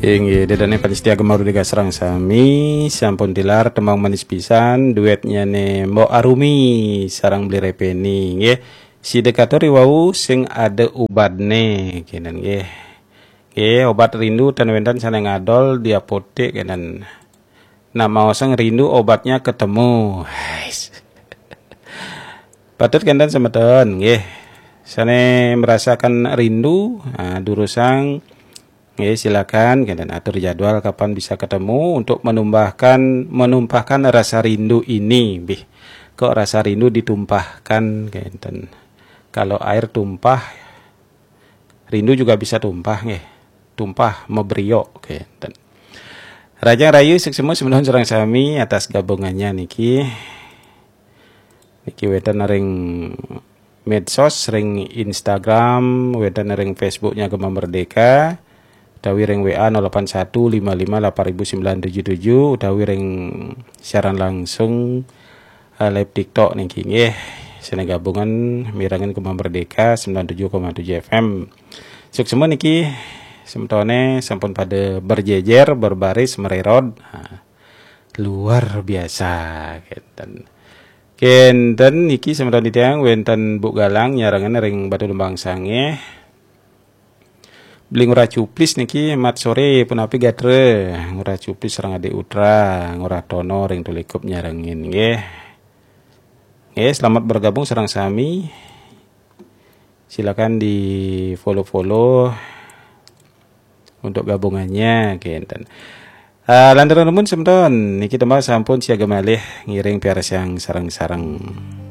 Inggih dedane Palistia Gemaru Dega Serang sami sampun tilar tembang manis pisan duetnya ne Mbok Arumi sarang beli repeni nggih. Si dekatori wau sing ada ubatne kenen nggih. Nggih obat rindu tan wendan sana ngadol di apotek kenen. Nah mau sang rindu obatnya ketemu. Patut kendan semeton nggih. Sane merasakan rindu durusang silakan dan atur jadwal kapan bisa ketemu untuk menumpahkan rasa rindu ini. Kok rasa rindu ditumpahkan genten. Kalau air tumpah rindu juga bisa tumpah nggih. Tumpah mebrio genten. Raja Rayu semua semenon sareng sami atas gabungannya niki. Niki wetan ring medsos ring Instagram, wetan ring Facebooknya Gema Merdeka. Utawi ring WA 0815580977 utawi ring siaran langsung live TikTok niki nggih. Sene gabungan mirangan Gema Merdeka 97,7 FM. Semua niki semtone sampun pada berjejer berbaris mererod. Luar biasa kenten niki semeton ditiang wenten Bu Galang nyarangan ring Batu Lembang Sange. Beli ngurah cuplis niki mat sore pun api gatre ngurah cuplis serang adik Utra ngurah tono ring tulikup nyarengin nggih. Selamat bergabung serang sami. Silakan di follow untuk gabungannya kenten. Lantaran namun semeton niki tembak sampun siaga malih ngiring piaras yang sarang-sarang.